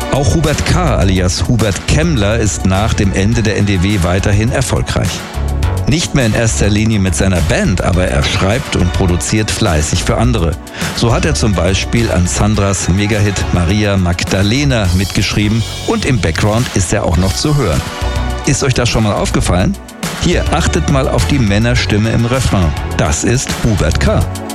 Auch Hubert K. alias Hubert Kemmler ist nach dem Ende der NDW weiterhin erfolgreich. Nicht mehr in erster Linie mit seiner Band, aber er schreibt und produziert fleißig für andere. So hat er zum Beispiel an Sandras Megahit Maria Magdalena mitgeschrieben und im Background ist er auch noch zu hören. Ist euch das schon mal aufgefallen? Hier, achtet mal auf die Männerstimme im Refrain. Das ist Hubert K.